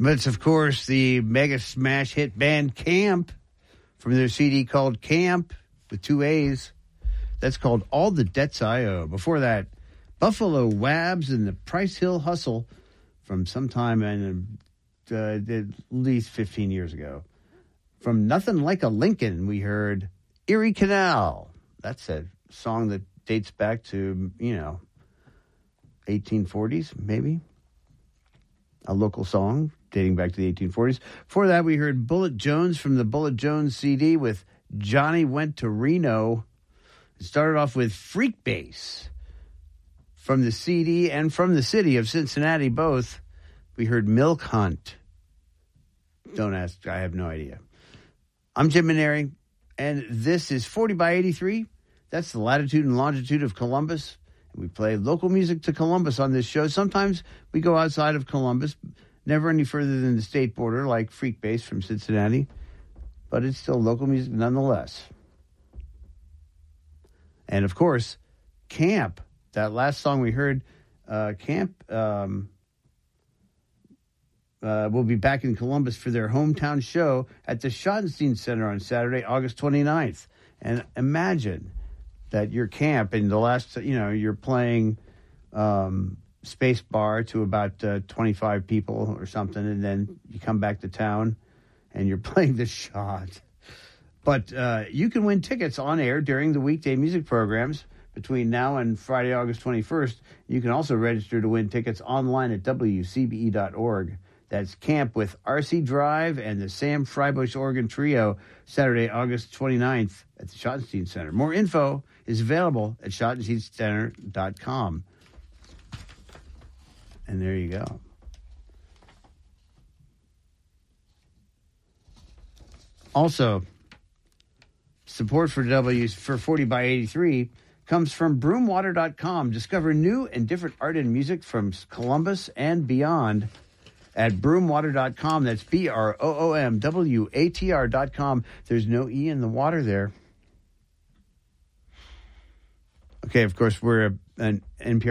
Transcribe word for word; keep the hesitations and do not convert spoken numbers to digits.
But it's, of course, the mega smash hit band Camp from their C D called Camp with two A's. That's called All the Debts I Owe. Before that, Buffalo Wabs and the Price Hill Hustle from sometime in uh, at least fifteen years ago. From Nothing Like a Lincoln, we heard Erie Canal. That's a song that dates back to, you know, eighteen forties, maybe. A local song dating back to the eighteen forties. Before that, we heard Bullet Jones from the Bullet Jones C D with Johnny Went to Reno. It started off with Freak Bass from the C D and from the city of Cincinnati, both. We heard Milk Hunt. Don't ask, I have no idea. I'm Jim Maneri, and this is forty by eighty-three. That's the latitude and longitude of Columbus. We play local music to Columbus on this show. Sometimes we go outside of Columbus, never any further than the state border, like Freak Bass from Cincinnati. But it's still local music nonetheless. And, of course, Camp. That last song we heard, uh, Camp, um, uh, will be back in Columbus for their hometown show at the Schottenstein Center on Saturday, August twenty-ninth. And imagine that your Camp in the last, you know, you're playing um, Space Bar to about uh, twenty-five people or something, and then you come back to town and you're playing the Shot. But uh, you can win tickets on air during the weekday music programs between now and Friday, August twenty-first. You can also register to win tickets online at W C B E dot org. That's Camp with R C Drive and the Sam Freibush Organ Trio, Saturday, August twenty-ninth at the Schottenstein Center. More info is available at schottenstein center dot com. And there you go. Also, support for W for forty by eighty-three comes from broomwater dot com. Discover new and different art and music from Columbus and beyond at broomwater dot com. That's B R O O M W A T R dot com. There's no E in the water there. Okay, of course, we're an N P R